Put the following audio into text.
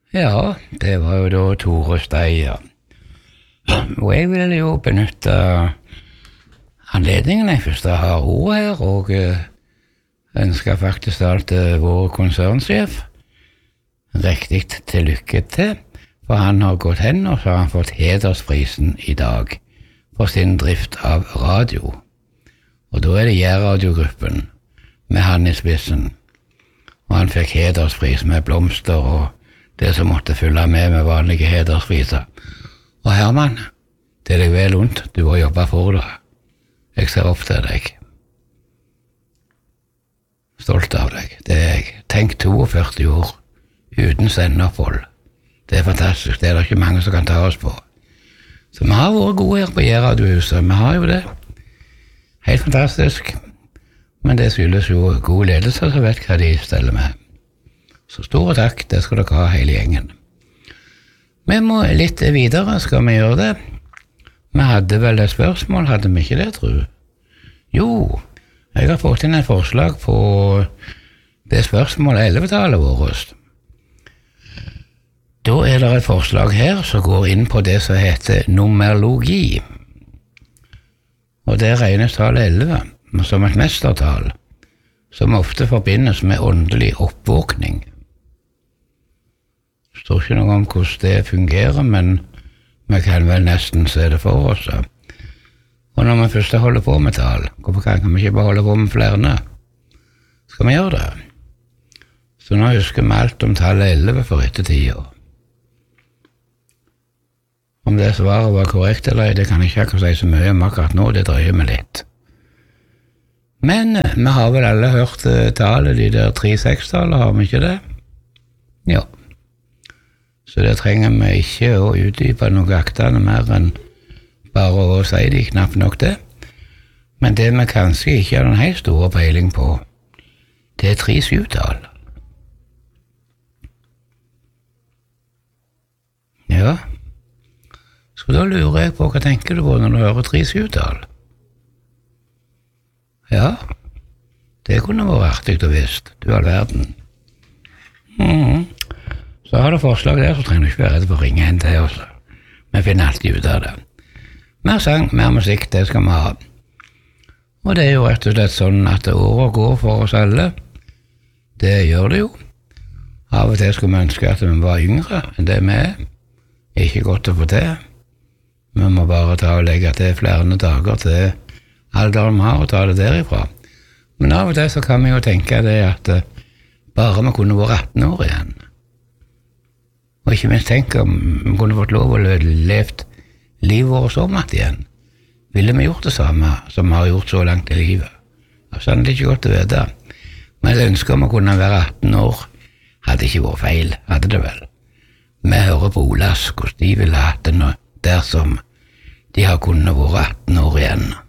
Ja, det var jo da Tore Steia. Og jeg ville jo benytte anledningen jeg først har ordet her, og ønsker faktisk alt vår konsernsjef riktig til lykke til, for han har gått hen og så har han fått hedersprisen i dag for sin drift av radio. Og da det Jærradiogruppen med han i spissen, og han fikk hederspris med blomster og det som måtte følge med vanlige hederspriser. Og Herman, det deg vel ondt, du har jobbet for det. Jeg ser opp til deg. Stolt av deg, det jeg. Tenk 42 år, uten sendeopphold. Det fantastisk, det det ikke mange som kan ta oss på. Så vi har vært gode her på Jærradiohuset, vi har jo det. Helt fantastisk. Men det skyldes jo god ledelse som vet hva de steller med. Så stor takk, det skal dere ha hele gjengen. Vi må litt videre, skal vi gjøre det? Vi hadde vel et spørsmål, hadde vi ikke det, tror du? Jo, jeg har fått inn et forslag på det spørsmålet 11-tallet vårt. Da det et forslag her som går inn på det som heter numerologi. Og det regnes tall 11 som et mestertall, som ofte forbindes med åndelig oppvåkning. Det står ikke noe om hvordan det fungerer, men vi kan vel nesten se det for oss. Og når vi først holder på med tall, hvorfor kan vi ikke bare holde på med flere? Skal vi gjøre det? Så nå husker vi alt om tallet 11 for ettertida. Om det svaret var korrekt eller det kan jeg ikke akkurat si så mye om akkurat nå, det drøyer meg litt. Men vi har vel alle hørt tallet, de der 3-6-tallet, har vi ikke det? Ja. Så det trenger vi ikke å utdype noe aktende mer enn bare å si de knapt nok det. Men det vi kanskje ikke har en helt store peiling på, det 3-7-tall. Ja. Så da lurer jeg på hva tenker du på når du hører 3-7-tall? Ja, det kunne vært artig å visst, du all verden. Så har du forslag der, så trenger du ikke være redd for å ringe en til oss. Vi finner alltid ut av det. Mer sang, mer musikk, det skal vi ha. Og det jo rett og slett sånn at året går for oss alle. Det gjør det jo. Av og til skulle vi ønske at vi var yngre enn det vi er. Ikke godt å få til. Vi må bare ta og legge til flere dager til alderen vi har og ta det derifra. Men av og til så kan vi jo tenke det at bare vi kunne vært 18 år igjen. Og ikke minst tenke om vi kunne fått lov å levd livet vårt om igjen. Ville vi gjort det samme som vi har gjort så langt i livet? Altså, det ikke godt å vite. Men jeg ønsker om å kunne være 18 år hadde ikke vært feil, hadde det vel. Vi hører på Olas hvordan de ville hatt det dersom de har kunnet være 18 år igjen.